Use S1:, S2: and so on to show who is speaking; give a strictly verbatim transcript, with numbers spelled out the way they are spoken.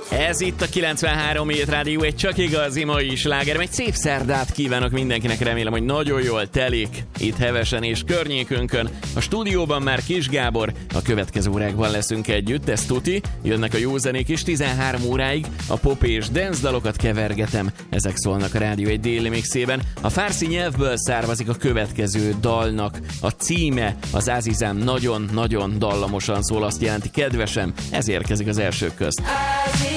S1: Ez itt a kilencvenhárom Hét Rádió, egy csak igazi mai sláger. Egy szép szerdát kívánok mindenkinek, remélem, hogy nagyon jól telik itt Hevesen és környékünkön. A stúdióban már Kis Gábor, a következő órákban leszünk együtt, ez tuti. Jönnek a jó zenék is, tizenhárom óráig a pop és dance dalokat kevergetem. Ezek szólnak a Rádió egy déli mixében. A fárszi nyelvből származik a következő dalnak a címe. Az Azizám nagyon-nagyon dallamosan szól, azt jelenti kedvesem, ez érkezik az elsők közt.